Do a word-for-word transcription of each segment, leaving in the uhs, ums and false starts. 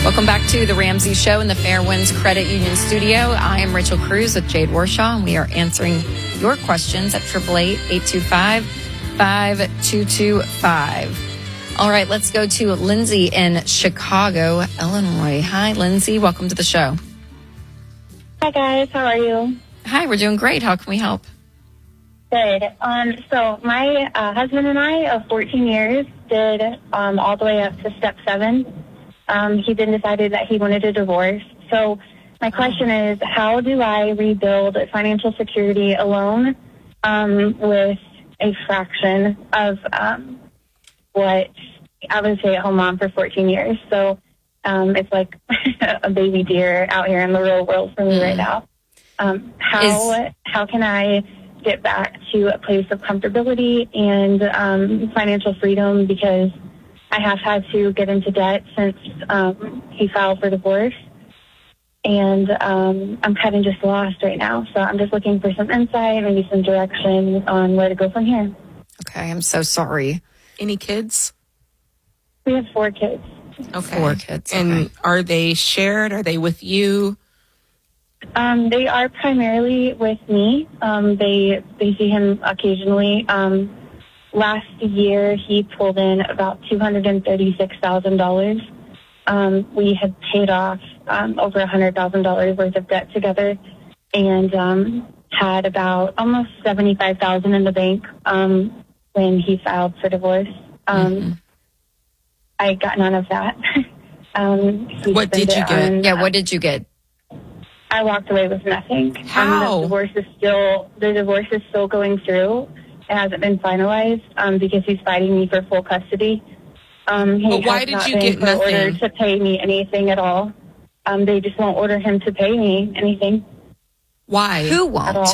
Welcome back to the Ramsey Show in the Fairwinds Credit Union Studio. I am Rachel Cruz with Jade Warshaw, and we are answering your questions at eight eight eight, eight two five, five two two five. All right, let's go to Lindsay in Chicago, Illinois. Hi, Lindsay. Welcome to the show. Hi, guys. How are you? Hi, we're doing great. How can we help? Good. Um, so my uh, husband and I of fourteen years did um, all the way up to step seven. Um, he then decided that he wanted a divorce. So my question is, how do I rebuild financial security alone um, with a fraction of um, what I was a stay-at-home mom for fourteen years? So um, it's like a baby deer out here in the real world for me mm. right now. Um, how is- how can I get back to a place of comfortability and um, financial freedom, because I have had to get into debt since um, he filed for divorce, and um, I'm kind of just lost right now. So I'm just looking for some insight, maybe some direction on where to go from here. Okay, I'm so sorry. Any kids? We have four kids. Okay. Four kids. Okay. And are they shared? Are they with you? Um, they are primarily with me. Um, they they see him occasionally. Um, last year, he pulled in about two hundred thirty-six thousand dollars. Um, we had paid off um, over one hundred thousand dollars worth of debt together, and um, had about almost seventy-five thousand dollars in the bank um, when he filed for divorce. Um, mm-hmm. I got none of that. um, what did you get? On, yeah, what did you get? I walked away with nothing. How? Um, the divorce is still the divorce is still going through. It hasn't been finalized um, because he's fighting me for full custody. Um, he but why has did not you been get nothing? ordered to pay me anything at all. Um, they just won't order him to pay me anything. Why? Who won't? At all.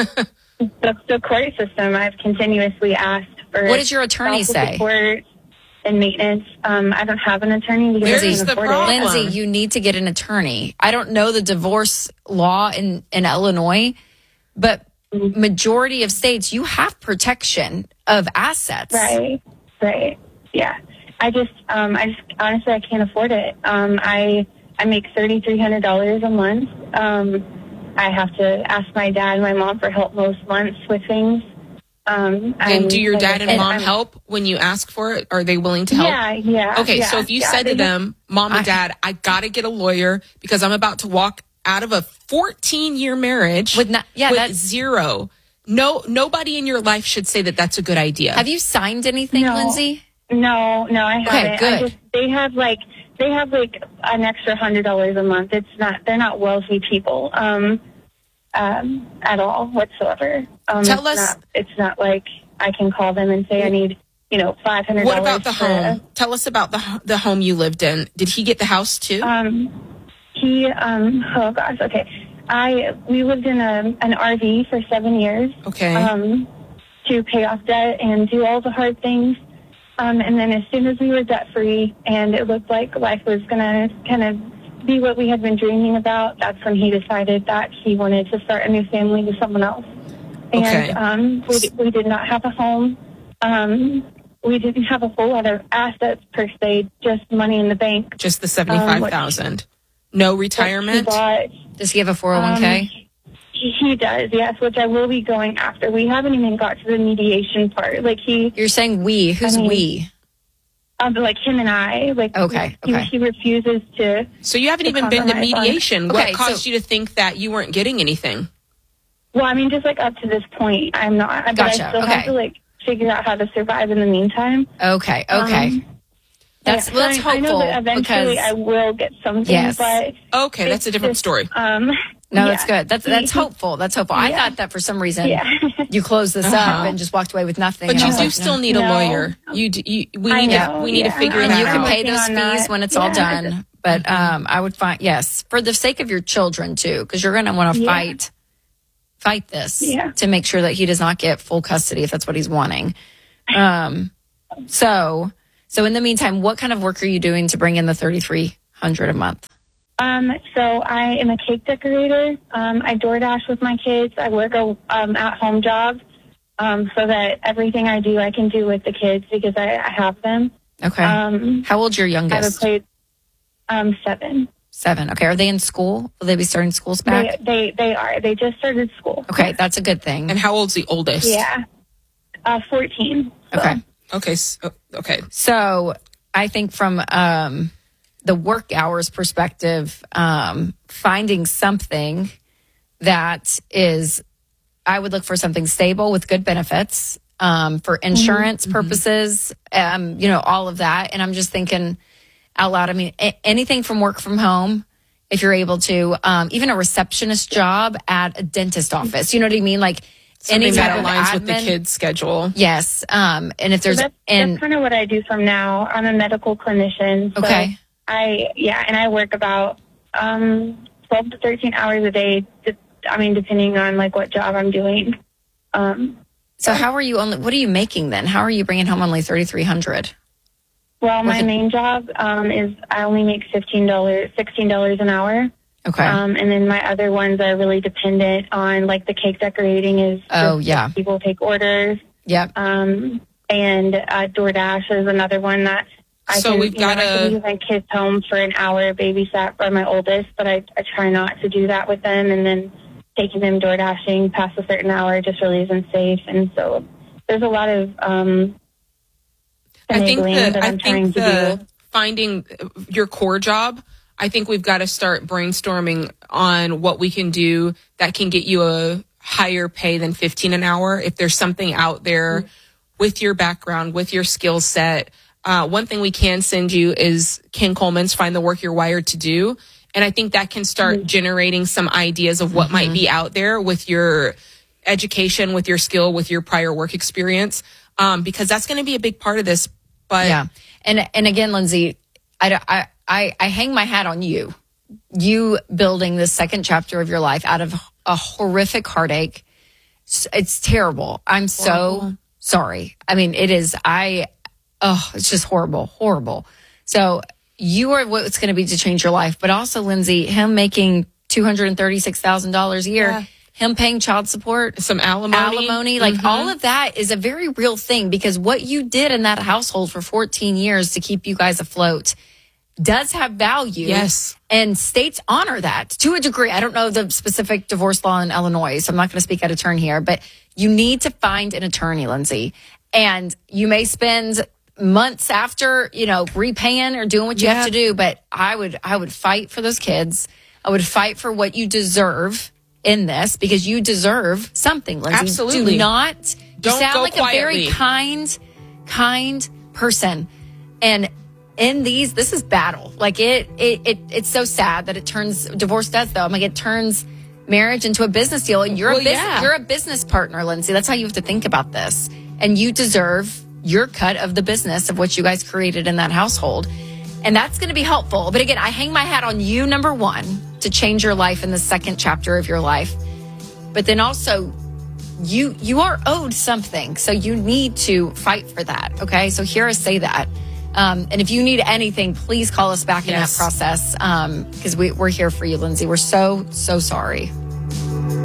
the, the court system. I've continuously asked for. What does your attorney say? Support and maintenance. Um, I don't have an attorney because Where's I can't the afford problem? it. Lindsay, you need to get an attorney. I don't know the divorce law in, in Illinois, but mm-hmm. majority of states, you have protection of assets. Right, right. Yeah. I just, um, I just, honestly, I can't afford it. Um, I, I make three thousand three hundred dollars a month. Um, I have to ask my dad and my mom for help most months with things. Um, and do your like dad and said, mom I'm, help when you ask for it? Are they willing to help? Yeah, yeah. Okay, yeah, so if you yeah, said to just, them, Mom and Dad, I got to get a lawyer because I'm about to walk out of a fourteen-year marriage with, not, yeah, with that's, zero. No, nobody in your life should say that that's a good idea. Have you signed anything, no, Lindsay? No, no, I haven't. Okay, good. I just, they have like they have like an extra hundred dollars a month. It's not they're not wealthy people um, um, at all whatsoever. Um, Tell it's us. Not, it's not like I can call them and say I need, you know, five hundred dollars. What about the home? Tell us about the the home you lived in. Did he get the house too? Um, he, um, oh gosh, okay. I we lived in a an R V for seven years. Okay. Um, to pay off debt and do all the hard things. Um, and then as soon as we were debt free and it looked like life was gonna kind of be what we had been dreaming about, that's when he decided that he wanted to start a new family with someone else. And okay. um, we, we did not have a home. Um, we didn't have a whole lot of assets per se, just money in the bank. Just the seventy-five thousand. Um, no retirement? Bought, Does he have a four oh one k? Um, he, he does, yes, which I will be going after. We haven't even got to the mediation part. Like he, You're saying we. Who's I mean, we? Um, like him and I. Like okay, he, okay. he refuses to. So you haven't even been to mediation. Okay, what caused so, you to think that you weren't getting anything? Well, I mean, just like up to this point, I'm not. But gotcha. I still okay. have to like figure out how to survive in the meantime. Okay, okay. Um, that's yeah, that's so hopeful. I know that eventually because, I will get something. Yes. But okay, that's a different just, story. Um, no, yeah. that's good. That's that's hopeful. That's hopeful. Yeah. I thought that for some reason yeah. you closed this uh-huh. up and just walked away with nothing. But you do like, still no. need no. a lawyer. You, do, you we I need know, to we need yeah. to figure and that you out. can pay those on fees that. when it's yeah. all done. But mm-hmm. um, I would find yes for the sake of your children too, because you're going to want to yeah. fight fight this yeah. to make sure that he does not get full custody if that's what he's wanting. Um, so so in the meantime, what kind of work are you doing to bring in the thirty-three hundred a month? Um, so I am a cake decorator. Um, I DoorDash with my kids. I work a um, at-home job um, so that everything I do, I can do with the kids because I, I have them. Okay. Um, How old's your I have a youngest? play, Um, seven. Seven. Okay. Are they in school? Will they be starting schools back? They, they, they are. They just started school. Okay. That's a good thing. And how old's the oldest? Yeah. Uh, fourteen. So. Okay. Okay. So, okay. So I think from um, the work hours perspective, um, finding something that is, I would look for something stable with good benefits um, for insurance mm-hmm. purposes, um, you know, all of that. And I'm just thinking out loud. I mean, a- anything from work from home, if you're able to, um, even a receptionist job at a dentist office. You know what I mean? Like something any that type aligns of with the admin. kids' schedule. Yes. Um, and if there's so that's, and that's kind of what I do from now. I'm a medical clinician. So okay. I yeah, and I work about um, twelve to thirteen hours a day. De- I mean, depending on like what job I'm doing. Um, so how are you only? What are you making then? How are you bringing home only thirty three hundred? Well, my it, main job um, is I only make fifteen dollars, sixteen dollars an hour. Okay. Um, and then my other ones are really dependent on, like the cake decorating is. Oh yeah. People take orders. Yep. Um, and uh, DoorDash is another one that I so can. we've you got know, I can a. leave my kids home for an hour, babysat for my oldest, but I, I try not to do that with them, and then taking them door dashing past a certain hour just really isn't safe. And so there's a lot of um, I think enabling the, that I I'm trying think the to do. finding your core job, I think we've got to start brainstorming on what we can do that can get you a higher pay than fifteen an hour. If there's something out there mm-hmm. with your background, with your skill set. Uh, one thing we can send you is Ken Coleman's Find the Work You're Wired to Do. And I think that can start mm-hmm. generating some ideas of what mm-hmm. might be out there with your education, with your skill, with your prior work experience, um, because that's going to be a big part of this. But yeah. And, and again, Lindsay, I, I, I, I hang my hat on you, you building this second chapter of your life out of a horrific heartache. It's terrible. I'm so horrible. Sorry. I mean, it is, I, oh, it's just horrible, horrible. So you are what's going to be to change your life. But also, Lindsay, him making two hundred thirty-six thousand dollars a year, yeah. him paying child support, some alimony, alimony like mm-hmm. all of that is a very real thing, because what you did in that household for fourteen years to keep you guys afloat does have value. Yes. And states honor that to a degree. I don't know the specific divorce law in Illinois, so I'm not going to speak out of turn here, but you need to find an attorney, Lindsay. And you may spend months after, you know, repaying or doing what you yeah. have to do, but I would, I would fight for those kids. I would fight for what you deserve in this, because you deserve something, Lindsay. Absolutely. Do not, you Don't sound go like quietly. a very kind, kind person. And in these, this is battle. Like it, it, it, it's so sad that it turns, divorce does though. I'm like, it turns marriage into a business deal. And you're well, a business, yeah. you're a business partner, Lindsay. That's how you have to think about this. And you deserve your cut of the business of what you guys created in that household. And that's going to be helpful. But again, I hang my hat on you, number one, to change your life in the second chapter of your life. But then also, you you are owed something. So you need to fight for that. Okay? So hear us say that. Um, and if you need anything, please call us back yes. in that process, because um, we, we're here for you, Lindsay. We're so, so sorry.